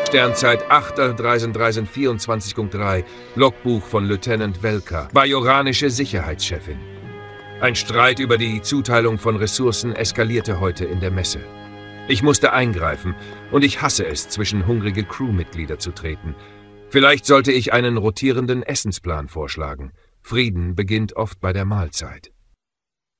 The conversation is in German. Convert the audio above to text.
Sternzeit 8.13.24.3, Logbuch von Lieutenant Welker, bajoranische Sicherheitschefin. Ein Streit über die Zuteilung von Ressourcen eskalierte heute in der Messe. Ich musste eingreifen und ich hasse es, zwischen hungrige Crewmitglieder zu treten. Vielleicht sollte ich einen rotierenden Essensplan vorschlagen. Frieden beginnt oft bei der Mahlzeit.